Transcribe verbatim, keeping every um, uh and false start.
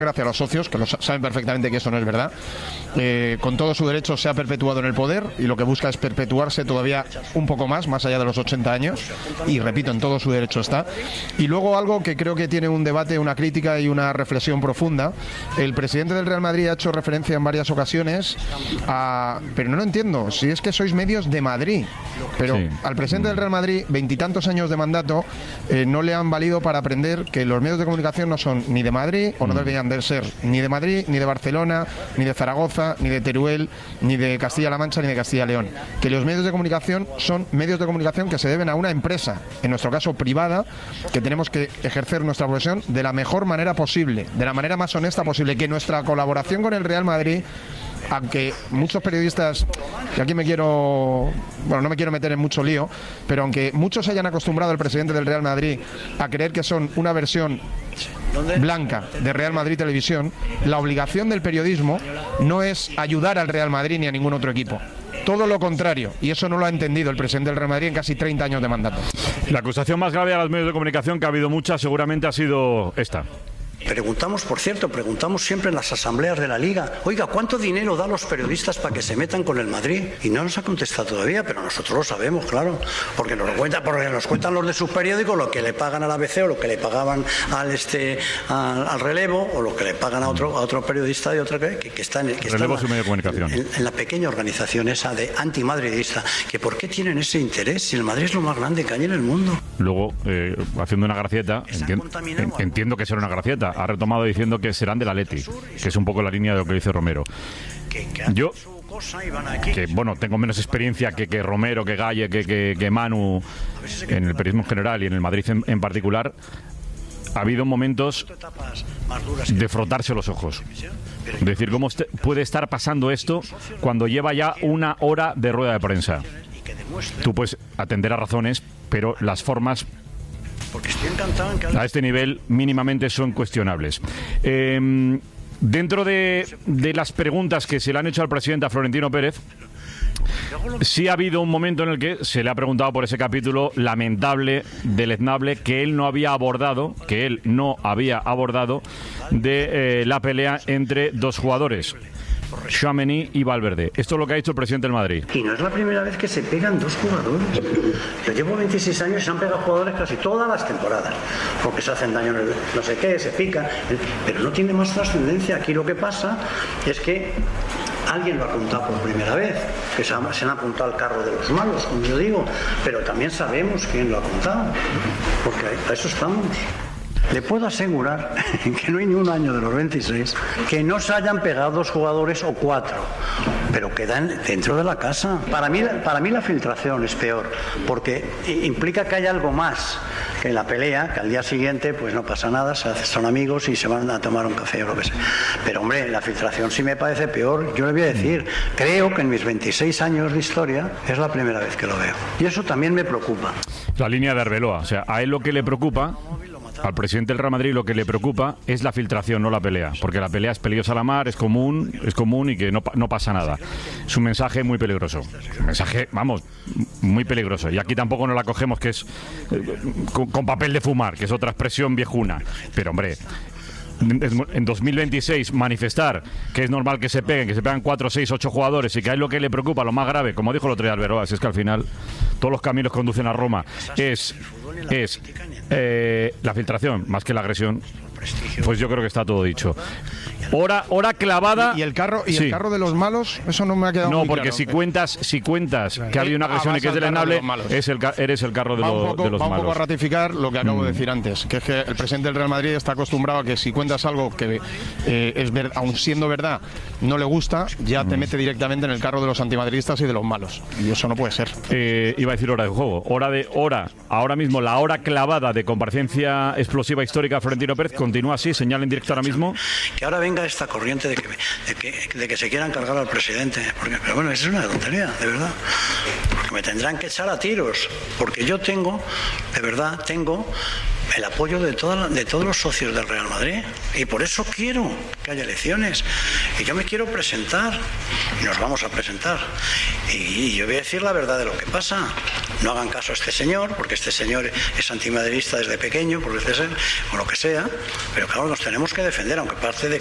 gracias a los socios, que lo saben perfectamente que eso no es verdad. Eh, con todo su derecho se ha perpetuado en el poder y lo que busca es perpetuarse todavía un poco más, más allá de los ochenta años, y repito, en todo su derecho está. Y luego algo que creo que tiene un debate, una crítica y una reflexión profunda. El presidente del Real Madrid ha hecho referencia en varias ocasiones a... Pero no lo entiendo, si es que sois medios de Madrid, pero sí. Al presidente del Real Madrid, veintitantos años de mandato, eh, no le han valido para aprender que los medios de comunicación no son ni de Madrid, o no deberían de ser ni de Madrid, ni de Barcelona, ni de Zaragoza, ni de Teruel, ni de Castilla-La Mancha, ni de Castilla y León. Que los medios de comunicación son medios de comunicación que se deben a una empresa, en nuestro caso privada, que tenemos que ejercer nuestra profesión de la mejor manera posible, de la manera más honesta posible, que nuestra colaboración con el Real Madrid, aunque muchos periodistas, y aquí me quiero, bueno, no me quiero meter en mucho lío, pero aunque muchos hayan acostumbrado al presidente del Real Madrid a creer que son una versión blanca de Real Madrid Televisión, la obligación del periodismo no es ayudar al Real Madrid ni a ningún otro equipo. Todo lo contrario, y eso no lo ha entendido el presidente del Real Madrid en casi treinta años de mandato. La acusación más grave a los medios de comunicación, que ha habido muchas, seguramente ha sido esta. Preguntamos, por cierto, preguntamos siempre en las asambleas de la Liga, oiga, ¿cuánto dinero da a los periodistas para que se metan con el Madrid? Y no nos ha contestado todavía, pero nosotros lo sabemos, claro, porque nos lo cuentan, porque nos cuentan los de sus periódicos, lo que le pagan al A B C o lo que le pagaban al este al, al Relevo, o lo que le pagan a otro a otro periodista de otra que, que está en, que Relevo está es un medio de comunicación. En, en la pequeña organización esa de antimadridista, que ¿por qué tienen ese interés si el Madrid es lo más grande que hay en el mundo? Luego, eh, haciendo una gracieta, entiendo, entiendo que será una gracieta, ha retomado diciendo que serán del Atleti, que es un poco la línea de lo que dice Romero. Yo, que bueno, tengo menos experiencia que, que Romero, que Galle, que, que, que Manu en el periodismo en general y en el Madrid en, en particular, ha habido momentos de frotarse los ojos. Decir, ¿cómo este, puede estar pasando esto cuando lleva ya una hora de rueda de prensa? Tú puedes atender a razones, pero las formas a este nivel mínimamente son cuestionables. Eh, dentro de, de las preguntas que se le han hecho al presidente, a Florentino Pérez, sí ha habido un momento en el que se le ha preguntado por ese capítulo lamentable, deleznable, que él no había abordado, que él no había abordado de eh, la pelea entre dos jugadores, Tchouaméni y Valverde. Esto es lo que ha dicho el presidente del Madrid. Y no es la primera vez que se pegan dos jugadores. Yo llevo veintiséis años y se han pegado jugadores casi todas las temporadas, porque se hacen daño en el no sé qué, se pican, pero no tiene más trascendencia. Aquí lo que pasa es que alguien lo ha contado por primera vez, que se, ha, se han apuntado al carro de los malos, como yo digo, pero también sabemos quién lo ha contado, porque a eso estamos. Le puedo asegurar que no hay ni un año de los veintiséis que no se hayan pegado dos jugadores o cuatro, pero quedan dentro de la casa. Para mí, para mí la filtración es peor, porque implica que hay algo más que en la pelea, que al día siguiente pues no pasa nada, se hacen, son amigos y se van a tomar un café o lo que sea. Pero hombre, la filtración sí me parece peor. Yo le voy a decir, creo que en mis veintiséis años de historia es la primera vez que lo veo. Y eso también me preocupa. La línea de Arbeloa, o sea, a él lo que le preocupa, al presidente del Real Madrid lo que le preocupa es la filtración, no la pelea, porque la pelea es peligrosa a la mar, es común, es común y que no, no pasa nada. Es un mensaje muy peligroso, un mensaje, vamos, muy peligroso. Y aquí tampoco nos la cogemos que es eh, con, con papel de fumar, que es otra expresión viejuna. Pero hombre, en dos mil veintiséis manifestar que es normal que se peguen, que se pegan cuatro, seis, ocho jugadores y que a él lo que le preocupa, lo más grave, como dijo el otro día Arbeloa, es que al final todos los caminos conducen a Roma, es, es eh, la filtración más que la agresión. Pues yo creo que está todo dicho. Hora, hora clavada. ¿Y el carro y sí. el carro de los malos? Eso no me ha quedado No, muy porque claro. si cuentas si cuentas que ha habido una agresión ah, y que es deleznable, es el, eres el carro de, lo, poco, de los va malos. un poco a ratificar lo que acabo mm. de decir antes, que es que el presidente del Real Madrid está acostumbrado a que si cuentas algo que eh, es ver, aun siendo verdad, no le gusta, ya mm. te mete directamente en el carro de los antimadridistas y de los malos. Y eso no puede ser. Eh, iba a decir hora de juego. Hora de hora. Ahora mismo la hora clavada de comparecencia explosiva histórica de Florentino Pérez continúa así, señal en directo ahora mismo. Que ahora venga esta corriente de que, de que, de que se quieran cargar al presidente. Porque, pero bueno, eso es una tontería, de verdad. Porque me tendrán que echar a tiros. Porque yo tengo, de verdad, tengo el apoyo de, toda, de todos los socios del Real Madrid. Y por eso quiero que haya elecciones. Y yo me quiero presentar. Y nos vamos a presentar. Y, y yo voy a decir la verdad de lo que pasa. no hagan caso a este señor, porque este señor es antimaderista desde pequeño, por decir, o lo que sea, pero claro, nos tenemos que defender, aunque parte de